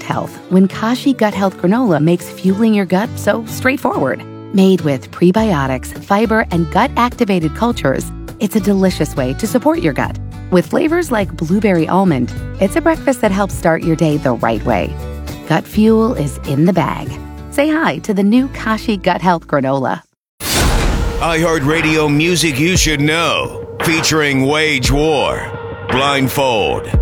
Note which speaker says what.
Speaker 1: gut health when Kashi Gut Health Granola makes fueling your gut so straightforward. Made with prebiotics, fiber, and gut-activated cultures, it's a delicious way to support your gut. With flavors like blueberry almond, it's a breakfast that helps start your day the right way. Gut fuel is in the bag. Say hi to the new Kashi Gut Health Granola.
Speaker 2: iHeartRadio music you should know. Featuring Wage War, Blindfold.